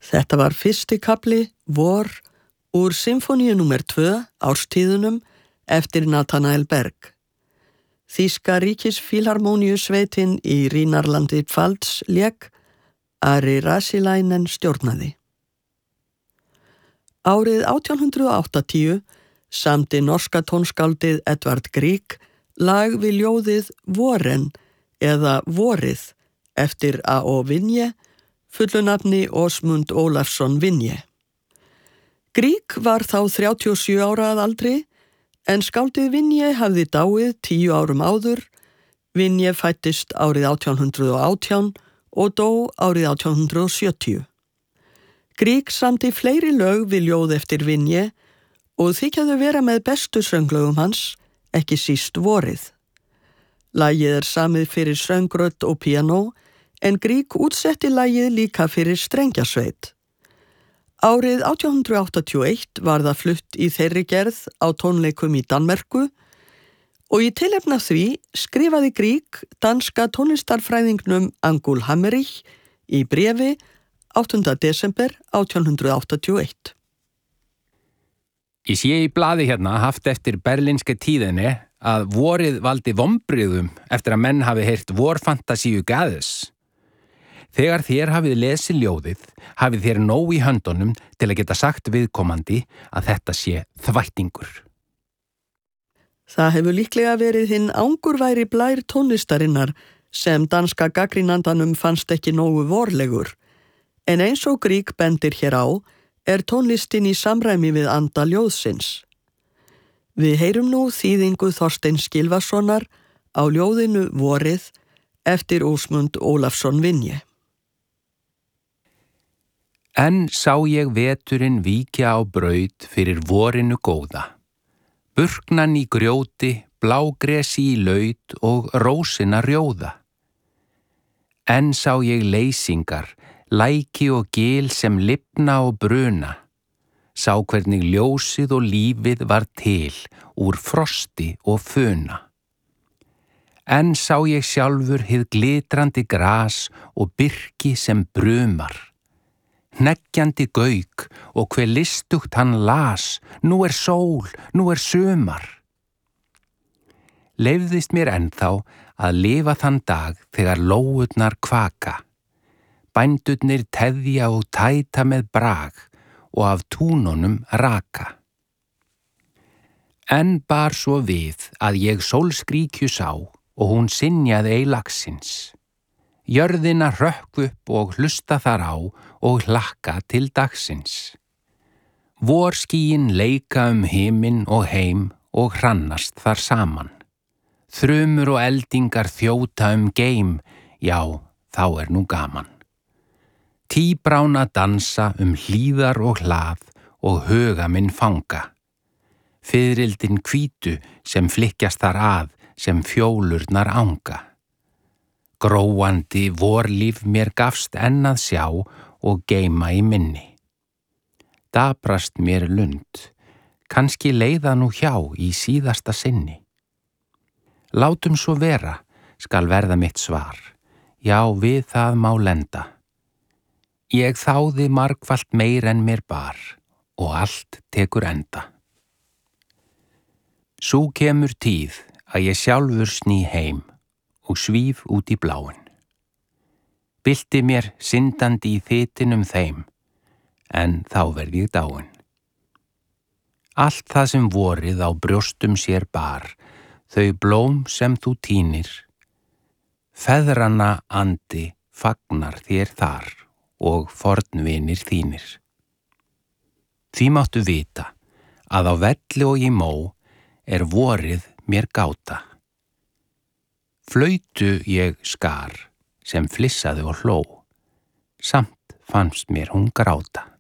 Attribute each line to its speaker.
Speaker 1: Þetta var fyrsti kafli, vor, úr symfóníu númer 2, Árstíðunum, eftir Nathanael Berg. Þýska ríkisfílharmóníusveitin í Rínarlandi Pfalz lék, Ari Rasilainen stjórnaði. Árið 1880 samdi norska tónskáldið Edvard Grieg lag við ljóðið Voren eða Vorið eftir A.O. Vinje, fullu nafni Åsmund Ólafsson Vinje. Grieg var þá 37 ára að aldri, en skáldið Vinje hafði dáið 10 árum áður. Vinje fættist árið 1818 og dó árið 1870. Grieg samdi fleiri lög við ljóð eftir Vinje og þykjaðu vera með bestu sönglögum hans, ekki síst Vorið. Lagið samið fyrir söngrödd og píanó, en Grieg útsetti lagið líka fyrir strengjasveit. Árið 1881 var það flutt í þeirri gerð á tónleikum í Danmerku og í tilefni af því skrifaði Grieg danska tónlistarfræðingnum Angúl Hammerich í bréfi 8. desember 1881.
Speaker 2: Ég sé í blaði hérna haft eftir berlínske tíðinni að vorið valdi vonbrigðum eftir að menn hafi heyrt vorfantasíu Gades. Þegar þér hafið lesið ljóðið, hafið þér nóg í höndunum til að geta sagt viðkomandi að þetta sé þvættingur.
Speaker 1: Það hefur líklega verið hinn angurværi blær tónlistarinnar sem danska gagnrýnandanum fannst ekki nógu vorlegur, en eins og Grieg bendir hér á, er tónlistin í samræmi við anda ljóðsins. Við heyrum nú þýðingu Þorsteins Gylfasonar á ljóðinu Vorið eftir Åsmund Ólafsson Vinje.
Speaker 2: En sá ég veturinn víkja á braut fyrir vorinu góða. Burknan í grjóti, blágresi í laut og rósina rjóða. En sá ég leysingar, læki og gil sem lifna og bruna. Sá hvernig ljósið og lífið var til úr frosti og funa. En sá ég sjálfur hið glitrandi gras og birki sem brumar. Hneggjandi gauk og hve listugt hann las, nú er sól, nú er sumar. Leyfðist mér ennþá að lifa þann dag þegar lóurnar kvaka. Bændurnir teðja og tæta með brag og af túnunum raka. En bar svo við að ég sólskríkju sá og hún synjaði ei lagsins. Jörðina hrökk upp og hlusta þar á og hlakka til dagsins. Vorskýin leika himinn og heim og hrannast þar saman. Þrumur og eldingar þjóta geim, já, þá er nú gaman. Tíbrána dansa hlíðar og hlað og huga minn fanga. Fiðrildin hvítu sem flykkjast þar að sem fjólurnar anga. Gróandi vorlíf mér gafst enn að sjá og geyma í minni. Daprast mér lund, kannski leiða nú hjá í síðasta sinni. Látum svo vera, skal verða mitt svar, já við það má lenda. Ég þáði margfalt meir en mér bar og allt tekur enda. Sú kemur tíð að ég sjálfur sný heim og svíf út í bláin. Bylti mér syndandi í þytinum þeim, en þá verð ég dáin. Allt það sem vorið á brjóstum sér bar, þau blóm sem þú tínir, feðranna andi fagnar þér þar og fornvinir þínir. Því máttu vita að á velli og í mó er vorið mér gáta. Flautu ég skar sem flissaði og hló, samt fannst mér hún gráta.